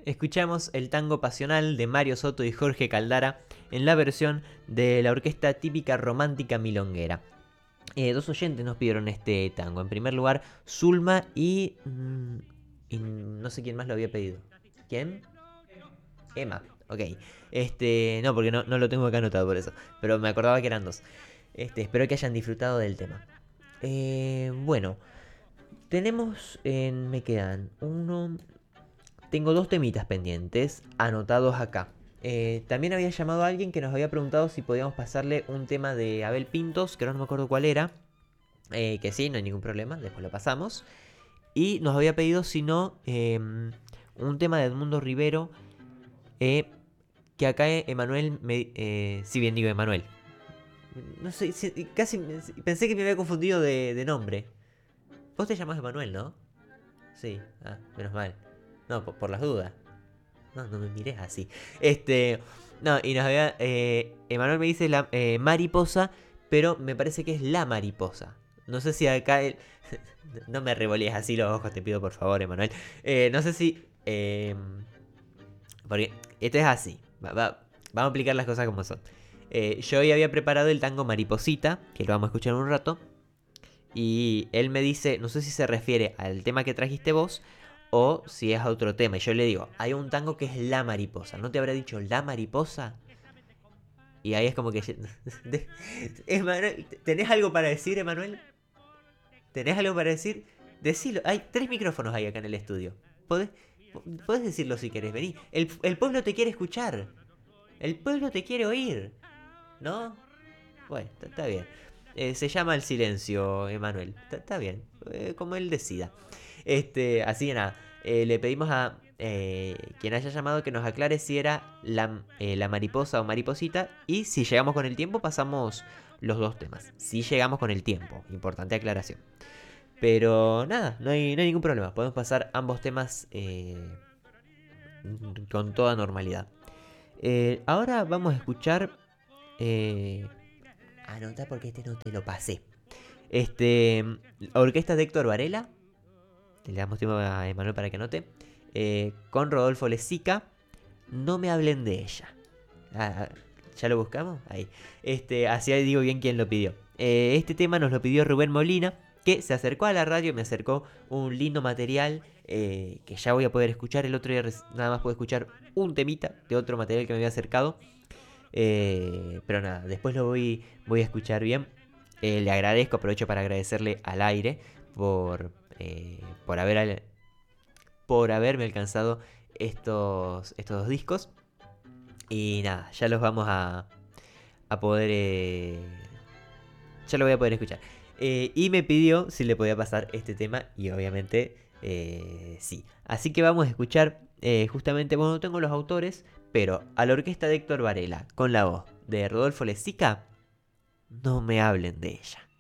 Escuchamos el tango pasional de Mario Soto y Jorge Caldara en la versión de la orquesta típica romántica milonguera. Dos oyentes nos pidieron este tango. En primer lugar, Zulma y no sé quién más lo había pedido. ¿Quién? Emma. Ok. No, porque no lo tengo acá anotado por eso. Pero me acordaba que eran dos. Espero que hayan disfrutado del tema. Bueno, me quedan uno. Tengo dos temitas pendientes anotados acá. También había llamado a alguien que nos había preguntado si podíamos pasarle un tema de Abel Pintos, que ahora no me acuerdo cuál era. Que sí, no hay ningún problema, después lo pasamos. Y nos había pedido, si no, un tema de Edmundo Rivero. Que acá Emanuel, si bien digo Emanuel. No sé, casi pensé que me había confundido de nombre. Vos te llamás Emanuel, ¿no? Sí, menos mal. No, por las dudas. No me mires así. No, y nos había. Emanuel me dice la mariposa, pero me parece que es la mariposa. No sé si acá él. No me revolíes así los ojos, te pido por favor, Emanuel. No sé si. Porque esto es así. Vamos a explicar las cosas como son. Yo hoy había preparado el tango Mariposita, que lo vamos a escuchar en un rato. Y él me dice, no sé si se refiere al tema que trajiste vos o si es a otro tema. Y yo le digo, hay un tango que es La Mariposa. ¿No te habrá dicho La Mariposa? Y ahí es como que... Emanuel, ¿tenés algo para decir, Emanuel? ¿Tenés algo para decir? Decilo. Hay 3 micrófonos ahí acá en el estudio. Podés decirlo si querés. Vení. El pueblo te quiere escuchar. El pueblo te quiere oír. ¿No? Bueno, está bien. Se llama el silencio, Emanuel. Está bien. Como él decida. Así que nada. Le pedimos a quien haya llamado que nos aclare si era la mariposa o mariposita. Y si llegamos con el tiempo, pasamos los dos temas. Si llegamos con el tiempo. Importante aclaración. Pero nada, no hay ningún problema. Podemos pasar ambos temas con toda normalidad. Ahora vamos a escuchar. Anota porque no te lo pasé. Orquesta de Héctor Varela. Le damos tiempo a Emanuel para que anote. Con Rodolfo Lezica. No me hablen de ella. ¿Ya lo buscamos? Ahí. Así digo bien quién lo pidió. Este tema nos lo pidió Rubén Molina, que se acercó a la radio, me acercó un lindo material que ya voy a poder escuchar. El otro día nada más pude escuchar un temita de otro material que me había acercado. Pero nada, después lo voy a escuchar bien. Le agradezco, aprovecho para agradecerle al aire por haberme alcanzado estos dos discos. Y nada, ya los vamos a poder... ya lo voy a poder escuchar. Y me pidió si le podía pasar este tema y obviamente sí. Así que vamos a escuchar justamente, bueno, no tengo los autores, pero a la orquesta de Héctor Varela con la voz de Rodolfo Lezica, no me hablen de ella.